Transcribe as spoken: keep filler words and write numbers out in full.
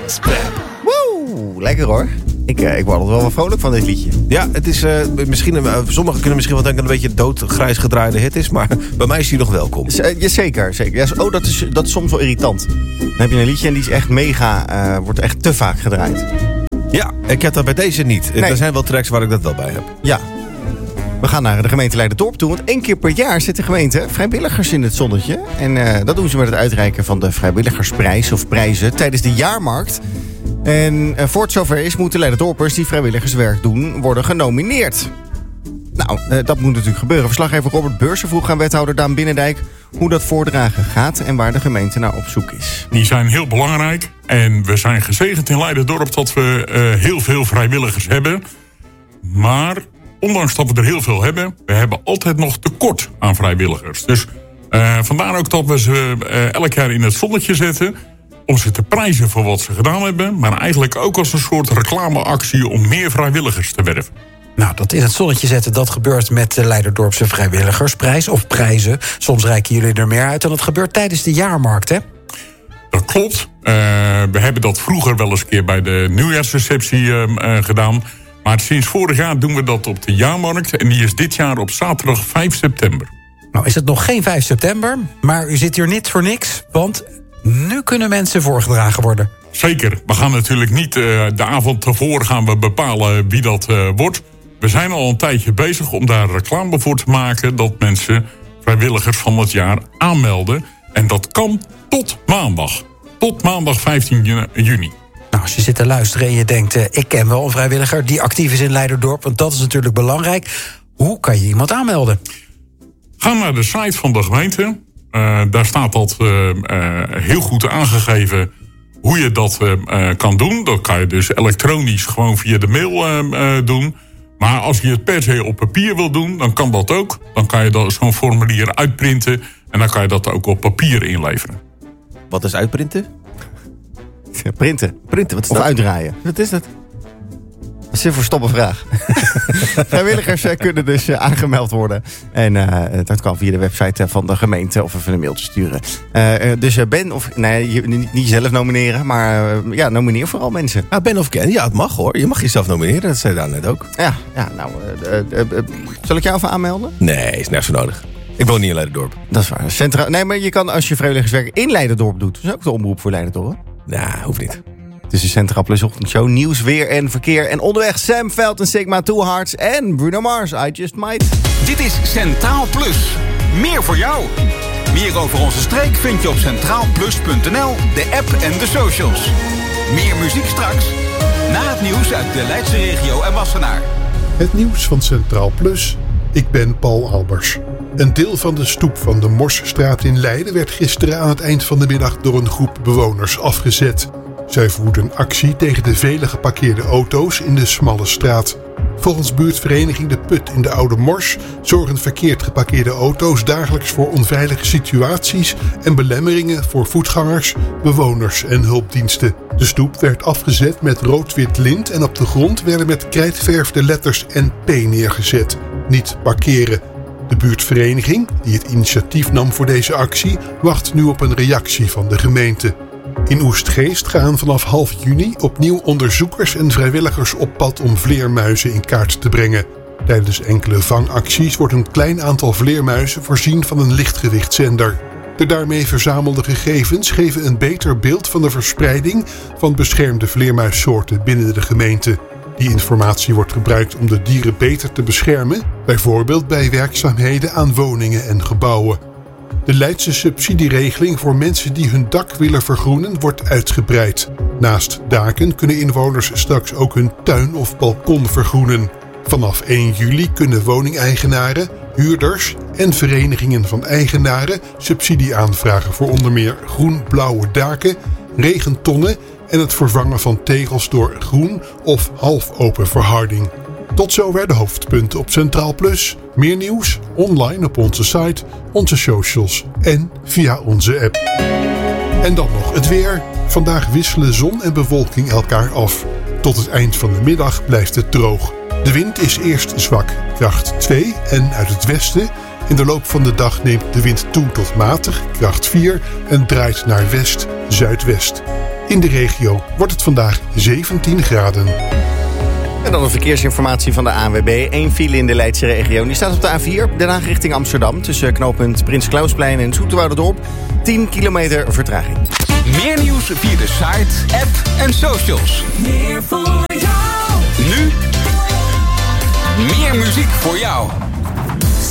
Woe, lekker hoor. Ik, uh, ik word altijd wel wat vrolijk van dit liedje. Ja, het is uh, misschien uh, sommigen kunnen misschien wel denken dat het een beetje doodgrijs gedraaide hit is, maar bij mij is die nog welkom. Z- uh, ja, zeker, zeker. Ja, oh, dat is, dat is soms wel irritant. Dan heb je een liedje en die is echt mega, uh, wordt echt te vaak gedraaid. Ja, ik heb dat bij deze niet. Nee. Er zijn wel tracks waar ik dat wel bij heb. Ja. We gaan naar de gemeente Leiderdorp toe, want één keer per jaar zit de gemeente vrijwilligers in het zonnetje. En uh, dat doen ze met het uitreiken van de vrijwilligersprijs of prijzen tijdens de jaarmarkt. En uh, voor het zover is, moeten Leiderdorpers die vrijwilligerswerk doen worden genomineerd. Nou, uh, dat moet natuurlijk gebeuren. Verslaggever Robert Beursen vroeg aan wethouder Daan Binnendijk hoe dat voordragen gaat en waar de gemeente naar op zoek is. Die zijn heel belangrijk en we zijn gezegend in Leiderdorp dat we uh, heel veel vrijwilligers hebben. Maar ondanks dat we er heel veel hebben, we hebben altijd nog tekort aan vrijwilligers. Dus uh, vandaar ook dat we ze uh, elk jaar in het zonnetje zetten om ze te prijzen voor wat ze gedaan hebben, maar eigenlijk ook als een soort reclameactie om meer vrijwilligers te werven. Nou, dat in het zonnetje zetten, dat gebeurt met de Leiderdorpse vrijwilligersprijs of prijzen. Soms reiken jullie er meer uit dan het gebeurt tijdens de jaarmarkt, hè? Dat klopt. Uh, we hebben dat vroeger wel eens een keer bij de nieuwjaarsreceptie uh, uh, gedaan. Maar sinds vorig jaar doen we dat op de jaarmarkt. En die is dit jaar op zaterdag vijf september. Nou is het nog geen vijf september, maar u zit hier niet voor niks. Want nu kunnen mensen voorgedragen worden. Zeker. We gaan natuurlijk niet uh, de avond tevoren gaan we bepalen wie dat uh, wordt. We zijn al een tijdje bezig om daar reclame voor te maken dat mensen vrijwilligers van het jaar aanmelden. En dat kan tot maandag. Tot maandag vijftien juni. Nou, als je zit te luisteren en je denkt, uh, ik ken wel een vrijwilliger die actief is in Leiderdorp, want dat is natuurlijk belangrijk. Hoe kan je iemand aanmelden? Ga naar de site van de gemeente. Uh, daar staat dat uh, uh, heel goed aangegeven hoe je dat uh, uh, kan doen. Dat kan je dus elektronisch gewoon via de mail uh, uh, doen. Maar als je het per se op papier wil doen, dan kan dat ook. Dan kan je dat zo'n formulier uitprinten en dan kan je dat ook op papier inleveren. Wat is uitprinten? Printen. Printen, wat is Of dat? uitdraaien. Wat is dat? Dat is een verstoppen vraag. Vrijwilligers uh, kunnen dus uh, aangemeld worden. En uh, dat kan via de website van de gemeente of even een mailtje sturen. Uh, uh, dus uh, Ben, of nee, je, niet, niet jezelf nomineren, maar uh, ja, nomineer vooral mensen. Ja, Ben of Ken, ja, het mag hoor. Je mag jezelf nomineren, dat zei daar net ook. Ja, ja nou, uh, uh, uh, zal ik jou even aanmelden? Nee, is nergens zo nodig. Ik woon niet in Leiderdorp. Dat is waar. Centra- nee, maar je kan als je vrijwilligerswerk in Leiderdorp doet. Dat is ook de omroep voor Leiderdorp. Nou, hoeft niet. Het is de Centraal Plus ochtendshow. Nieuws, weer en verkeer. En onderweg Sam Veld en Sigma Two Hearts en Bruno Mars. I Just Might. Dit is Centraal Plus. Meer voor jou. Meer over onze streek vind je op centraal plus punt n l, de app en de socials. Meer muziek straks. Na het nieuws uit de Leidse regio en Wassenaar. Het nieuws van Centraal Plus. Ik ben Paul Albers. Een deel van de stoep van de Morsstraat in Leiden werd gisteren aan het eind van de middag door een groep bewoners afgezet. Zij voerden actie tegen de vele geparkeerde auto's in de smalle straat. Volgens buurtvereniging De Put in de Oude Mors zorgen verkeerd geparkeerde auto's dagelijks voor onveilige situaties en belemmeringen voor voetgangers, bewoners en hulpdiensten. De stoep werd afgezet met rood-wit lint en op de grond werden met krijtverf de letters N P neergezet. Niet parkeren. De buurtvereniging, die het initiatief nam voor deze actie, wacht nu op een reactie van de gemeente. In Oestgeest gaan vanaf half juni opnieuw onderzoekers en vrijwilligers op pad om vleermuizen in kaart te brengen. Tijdens enkele vangacties wordt een klein aantal vleermuizen voorzien van een lichtgewichtzender. De daarmee verzamelde gegevens geven een beter beeld van de verspreiding van beschermde vleermuissoorten binnen de gemeente. Die informatie wordt gebruikt om de dieren beter te beschermen, bijvoorbeeld bij werkzaamheden aan woningen en gebouwen. De Leidse subsidieregeling voor mensen die hun dak willen vergroenen wordt uitgebreid. Naast daken kunnen inwoners straks ook hun tuin of balkon vergroenen. Vanaf één juli kunnen woningeigenaren, huurders en verenigingen van eigenaren subsidie aanvragen voor onder meer groen-blauwe daken, regentonnen en het vervangen van tegels door groen of halfopen verharding. Tot zover de hoofdpunten op Centraal Plus. Meer nieuws online op onze site, onze socials en via onze app. En dan nog het weer. Vandaag wisselen zon en bewolking elkaar af. Tot het eind van de middag blijft het droog. De wind is eerst zwak, kracht twee en uit het westen. In de loop van de dag neemt de wind toe tot matig, kracht vier en draait naar west-zuidwest. In de regio wordt het vandaag zeventien graden. En dan een verkeersinformatie van de A N W B. Eén file in de Leidse regio. Die staat op de A vier, Den Haag richting Amsterdam. Tussen knooppunt Prins Klausplein en Zoeterwouderdorp. tien kilometer vertraging. Meer nieuws via de site, app en socials. Meer voor jou. Nu meer muziek voor jou.